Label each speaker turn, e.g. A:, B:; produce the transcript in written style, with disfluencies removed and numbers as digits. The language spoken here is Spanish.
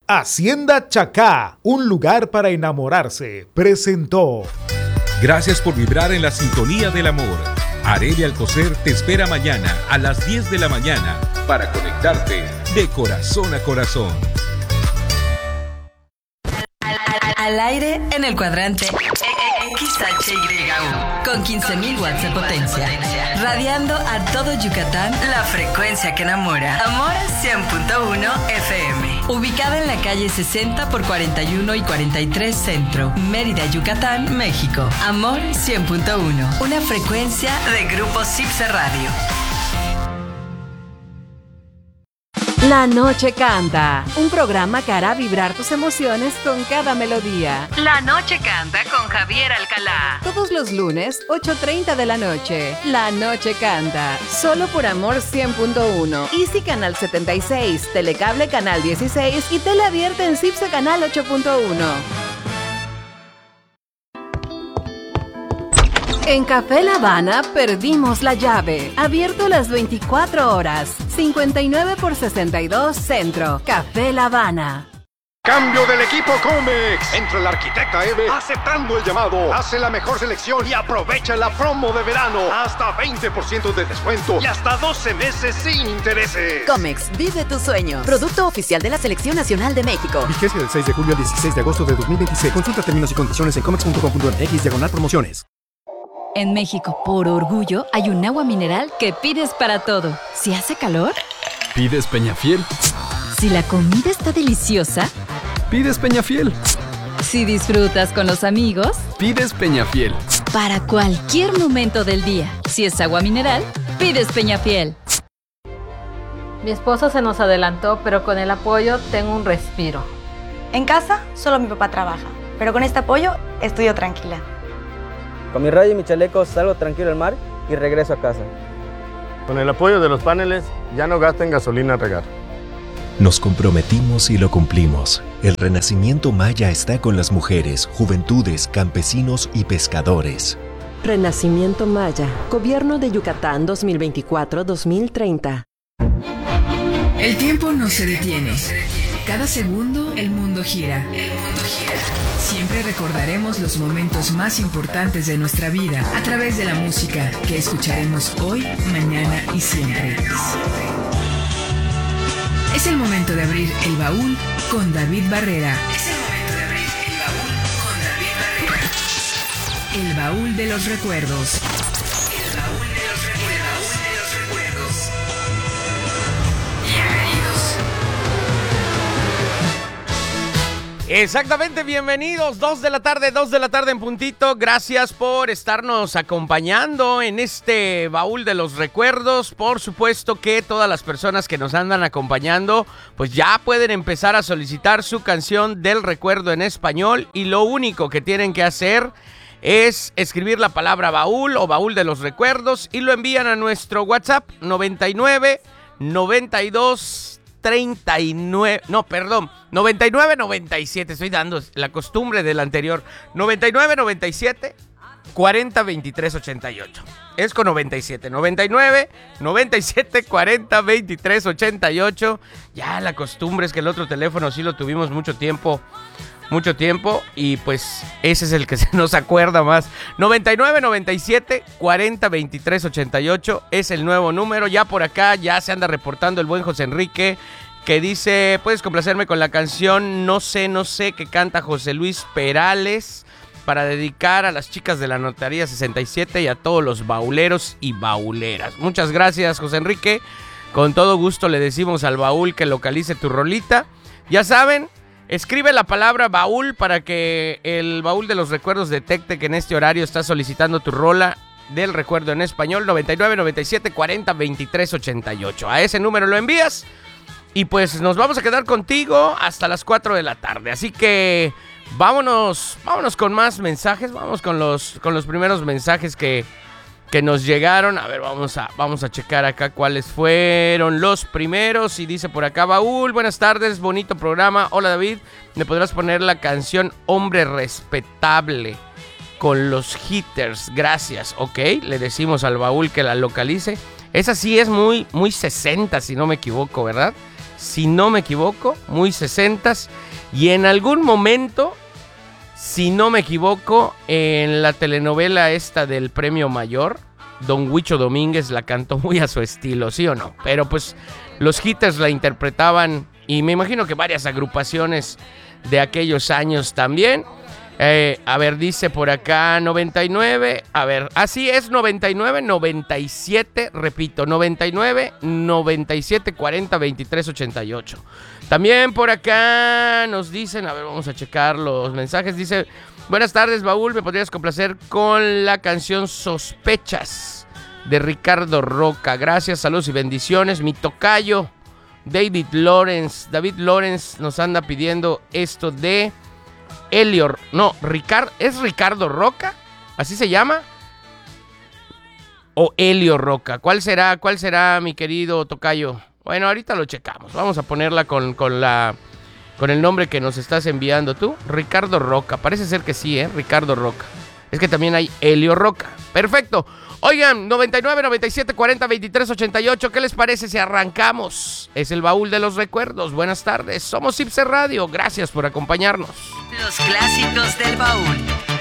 A: Hacienda Chacá, un lugar para enamorarse, presentó.
B: Gracias por vibrar en la sintonía del amor. Arely Alcocer te espera mañana a las 10 de la mañana para conectarte de corazón a corazón.
C: Al aire en el cuadrante XHYU con 15.000 watts de potencia, radiando a todo Yucatán la frecuencia que enamora. Amor 100.1 FM, ubicada en la calle 60 por 41 y 43 Centro, Mérida, Yucatán, México. Amor 100.1, una frecuencia de Grupo Cipse Radio.
D: La Noche Canta, un programa que hará vibrar tus emociones con cada melodía.
C: La Noche Canta con Javier Alcalá.
D: Todos los lunes, 8:30 de la noche. La Noche Canta, solo por Amor 100.1. Easy Canal 76, Telecable Canal 16 y Teleabierta en Cipse Canal 8.1. En Café La Habana perdimos la llave. Abierto las 24 horas. 59 por 62 Centro. Café La Habana.
E: Cambio del equipo Comex. Entra la arquitecta Eve aceptando el llamado. Hace la mejor selección y aprovecha la promo de verano. Hasta 20% de descuento y hasta 12 meses sin intereses.
F: Comex, vive tu sueño. Producto oficial de la Selección Nacional de México.
G: Vigencia del 6 de julio al 16 de agosto de 2026. Consulta términos y condiciones en comex.com.mx/promociones.
H: En México, por orgullo, hay un agua mineral que pides para todo. Si hace calor,
I: pides Peñafiel.
H: Si la comida está deliciosa,
I: pides Peñafiel.
H: Si disfrutas con los amigos,
I: pides Peñafiel.
H: Para cualquier momento del día, si es agua mineral, pides Peñafiel.
J: Mi esposo se nos adelantó, pero con el apoyo tengo un respiro.
K: En casa, solo mi papá trabaja, pero con este apoyo estoy tranquila.
L: Con mi radio y mi chaleco salgo tranquilo al mar y regreso a casa.
M: Con el apoyo de los paneles ya no gasto en gasolina a regar.
N: Nos comprometimos y lo cumplimos. El Renacimiento Maya está con las mujeres, juventudes, campesinos y pescadores.
O: Renacimiento Maya, Gobierno de Yucatán 2024-2030.
C: El tiempo no se detiene. Cada segundo el mundo gira. Siempre recordaremos los momentos más importantes de nuestra vida a través de la música que escucharemos hoy, mañana y siempre. Es el momento de abrir el baúl con David Barrera. El baúl de los recuerdos.
P: Exactamente, bienvenidos, 2 de la tarde en puntito. Gracias por estarnos acompañando en este baúl de los recuerdos. Por supuesto que todas las personas que nos andan acompañando, pues ya pueden empezar a solicitar su canción del recuerdo en español. Y lo único que tienen que hacer es escribir la palabra baúl o baúl de los recuerdos y lo envían a nuestro WhatsApp 9997, estoy dando la costumbre del anterior, 9997 40 23 88. Es con 97, 40 23 88. Ya la costumbre es que el otro teléfono sí lo tuvimos mucho tiempo y pues ese es el que se nos acuerda más. 9997 40 23 88 es el nuevo número. Ya por acá ya se anda reportando el buen José Enrique, que dice: puedes complacerme con la canción No sé que canta José Luis Perales para dedicar a las chicas de la Notaría 67 y a todos los bauleros y bauleras. Muchas gracias, José Enrique. Con todo gusto le decimos al baúl que localice tu rolita. Ya saben, escribe la palabra baúl para que el baúl de los recuerdos detecte que en este horario estás solicitando tu rola del recuerdo en español. 9997 40 23 88. A ese número lo envías y pues nos vamos a quedar contigo hasta las 4 de la tarde. Así que vámonos con más mensajes. Vamos con los primeros mensajes que nos llegaron. A ver, vamos a checar acá cuáles fueron los primeros. Y dice por acá: baúl, buenas tardes, bonito programa. Hola David, ¿me podrás poner la canción Hombre Respetable con los Hitters? Gracias. Ok, le decimos al baúl que la localice. Esa sí es muy 60, si no me equivoco, ¿verdad? si no me equivoco, muy 60s. Y en algún momento, si no me equivoco, en la telenovela esta del Premio Mayor, Don Huicho Domínguez la cantó muy a su estilo, ¿sí o no? Pero pues los Hitters la interpretaban y me imagino que varias agrupaciones de aquellos años también. A ver, dice por acá 99, a ver, así es, 99, 97, repito, 99, 97, 40, 23, 88. También por acá nos dicen, a ver, vamos a checar los mensajes, dice, buenas tardes, Baúl, ¿me podrías complacer con la canción Sospechas de Ricardo Roca? Gracias, saludos y bendiciones, mi tocayo David Lawrence nos anda pidiendo esto de... ¿es Ricardo Roca? ¿Así se llama? ¿O Helio Roca? ¿Cuál será, mi querido tocayo? Bueno, ahorita lo checamos. Vamos a ponerla con el nombre que nos estás enviando tú. Ricardo Roca. Parece ser que sí, Ricardo Roca. Es que también hay Helio Roca. Perfecto. Oigan, 99, 97, 40, 23, 88. ¿Qué les parece si arrancamos? Es el baúl de los recuerdos. Buenas tardes. Somos Ipse Radio. Gracias por acompañarnos.
C: Los clásicos del baúl.